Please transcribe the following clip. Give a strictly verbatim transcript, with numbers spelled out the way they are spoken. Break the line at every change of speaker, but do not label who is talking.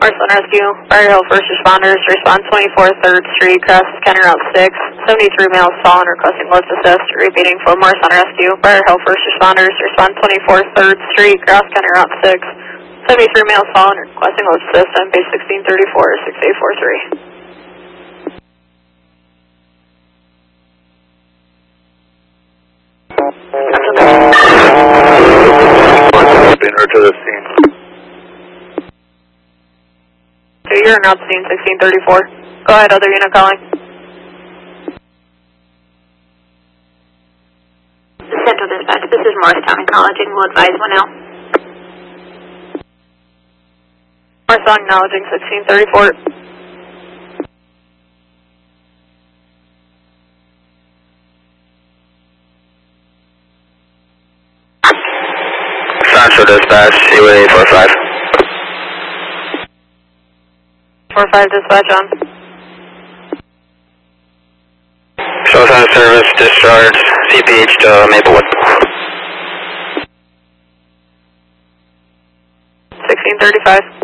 Marshall Rescue, Briar Hill First Responders, respond twenty-four third Street, cross County Route six, seventy-three males fallen, requesting lift assist, repeating for Marshall Rescue, Briar Hill First Responders, respond twenty-four third Street, cross County Route six, seventy-three males fallen, requesting lift assist on base sixteen thirty-four, six eight four three.
Being heard to the scene.
Okay, you're in route scene sixteen thirty-four. Go ahead, other unit calling.
Central Dispatch, this is Morristown acknowledging, will advise one L.
Morristown acknowledging sixteen thirty-four.
Central Dispatch, C one eight four five.
four five dispatch on.
Showtime service, discharge, C P H to Maplewood.
sixteen thirty-five.